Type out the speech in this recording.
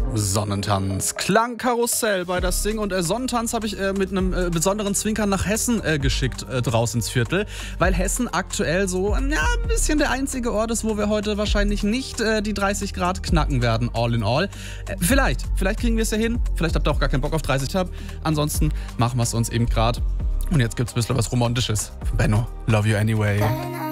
Sonnentanz. Klangkarussell bei das Sing- und Sonnentanz habe ich mit einem besonderen Zwinkern nach Hessen geschickt draus ins Viertel, weil Hessen aktuell so ein bisschen der einzige Ort ist, wo wir heute wahrscheinlich nicht die 30 Grad knacken werden, all in all. Vielleicht kriegen wir es ja hin, vielleicht habt ihr auch gar keinen Bock auf 30 Grad, ansonsten machen wir es uns eben gerade. Und jetzt gibt's ein bisschen was Romantisches von Benno, Love You Anyway.